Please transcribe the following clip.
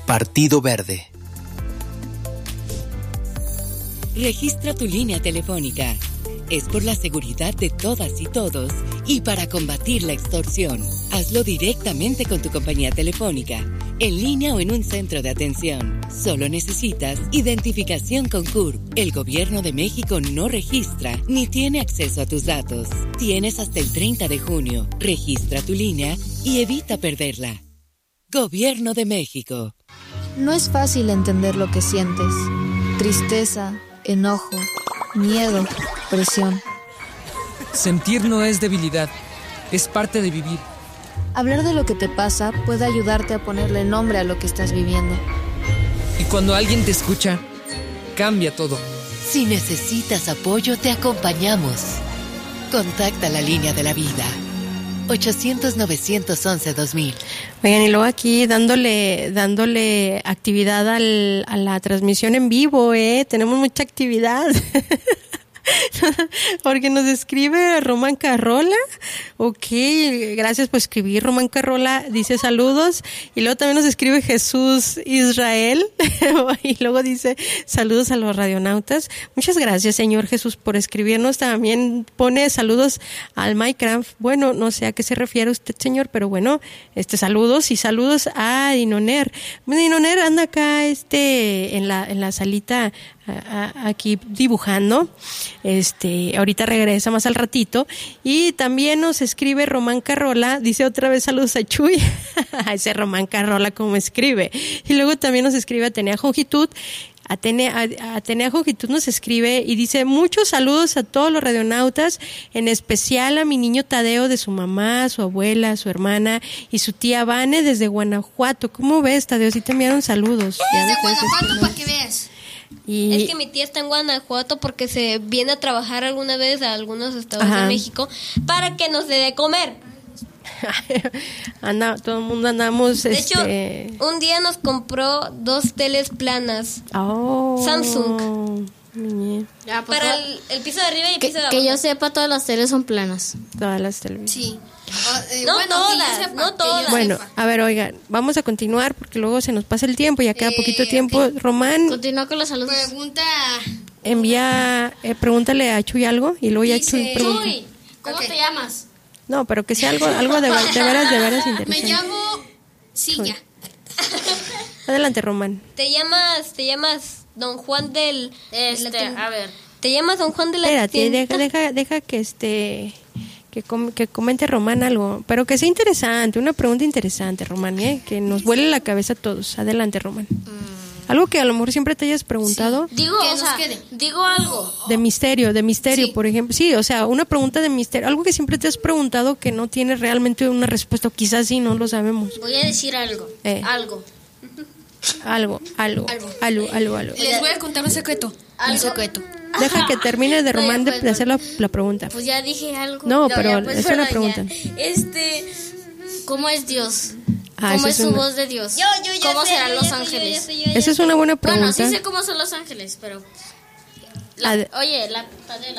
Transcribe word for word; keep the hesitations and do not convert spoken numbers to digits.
Partido Verde. Registra tu línea telefónica. Es por la seguridad de todas y todos y para combatir la extorsión. Hazlo directamente con tu compañía telefónica, en línea o en un centro de atención. Solo necesitas identificación con C U R P. El Gobierno de México no registra ni tiene acceso a tus datos. Tienes hasta el treinta de junio. Registra tu línea y evita perderla. Gobierno de México. No es fácil entender lo que sientes. Tristeza, enojo, miedo, presión. Sentir no es debilidad, es parte de vivir. Hablar de lo que te pasa puede ayudarte a ponerle nombre a lo que estás viviendo. Y cuando alguien te escucha, cambia todo. Si necesitas apoyo, te acompañamos. Contacta la línea de la vida. ochocientos, novecientos once, dos mil. Oigan, y luego aquí dándole dándole actividad al, a la transmisión en vivo, ¿eh? Tenemos mucha actividad. Porque nos escribe Román Carrola. Ok, gracias por escribir, Román Carrola. Dice saludos. Y luego también nos escribe Jesús Israel. Y luego dice saludos a los radionautas. Muchas gracias, señor Jesús, por escribirnos. También pone saludos al Minecraft. Bueno, no sé a qué se refiere usted, señor, pero bueno, este saludos y saludos a Dinoner. Dinoner anda acá este en la en la salita a, a, aquí dibujando. Este, ahorita regresa más al ratito. Y también nos escribe Román Carrola, dice otra vez saludos a Chuy. Ese Román Carrola como escribe. Y luego también nos escribe Atenea Jongitud. Atenea, Atenea Jongitud nos escribe y dice muchos saludos a todos los radionautas, en especial a mi niño Tadeo de su mamá, su abuela, su hermana y su tía Vane desde Guanajuato. ¿Cómo ves, Tadeo? Sí te enviaron saludos. Desde Guanajuato, para que veas. Y... Es que mi tía está en Guanajuato porque se viene a trabajar alguna vez a algunos estados Ajá. de México para que nos dé de comer. Anda, todo el mundo andamos. De este... hecho, un día nos compró dos teles planas. Oh, Samsung. Bien. Ya, pues, Para el, el piso de arriba y el que, piso de abajo. que yo sepa, todas las teles son planas. Todas las televisiones. Sí. Eh, no, bueno, todas, sepa, no todas. Bueno, a ver, oigan, vamos a continuar porque luego se nos pasa el tiempo, ya queda eh, poquito tiempo. Okay. Román, continúa con los saludos. Pregunta. Envía, eh, pregúntale a Chuy algo y luego ya Dice, Chuy pregunta. Chuy, ¿cómo okay. te llamas? No, pero que sea algo, algo de, de veras, de veras interesante. Me llamo Silla. Adelante, Román. Te llamas, te llamas Don Juan del. Este, a ver. Te llamas Don Juan de la. Espérate, deja, deja, deja que este, que, com, que comente Román algo, pero que sea interesante, una pregunta interesante, Román, ¿eh? Que nos vuele la cabeza a todos. Adelante, Román. Mm. Algo que a lo mejor siempre te hayas preguntado. Sí. Digo, o sea, digo algo. De misterio, de misterio, sí. por ejemplo. Sí, o sea, una pregunta de misterio. Algo que siempre te has preguntado que no tiene realmente una respuesta. O quizás sí, no lo sabemos. Voy a decir algo. Eh. Algo. Algo, algo, Algo. algo, algo, algo. Les voy a contar un secreto. ¿Algo? Un secreto. Deja que termine de Román de, Oye, pues, de hacer la, la pregunta. Pues ya dije algo. No, pero ya, pues, es una bueno, pregunta. ya. Este, ¿cómo es Dios? Ah, ¿Cómo esa es su una- voz de Dios? Yo, yo ya ¿Cómo sé, serán yo los ya sé, yo ángeles? ya sé, yo ya Esa es sé. una buena pregunta. Bueno, sí sé cómo son los ángeles, pero... La, Ade- oye, la... la